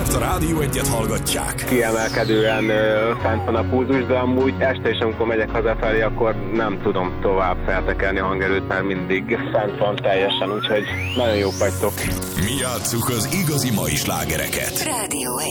Ezért a Rádió Egyet hallgatják. Kiemelkedően fent van a pulzus, de amúgy este is, amikor megyek hazafelé, akkor nem tudom tovább feltekerni a hangerőt, mert mindig fent van teljesen, úgyhogy nagyon jók vagytok. Mi játsszuk az igazi mai slágereket. Rádió 1.